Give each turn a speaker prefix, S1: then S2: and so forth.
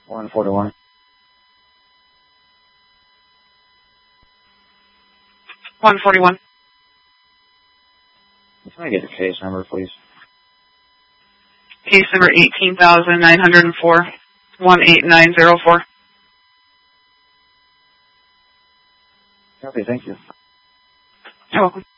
S1: 141. Can I get the case number, please?
S2: Case number 18,904, 18904.
S1: Okay, thank you.
S2: You're welcome.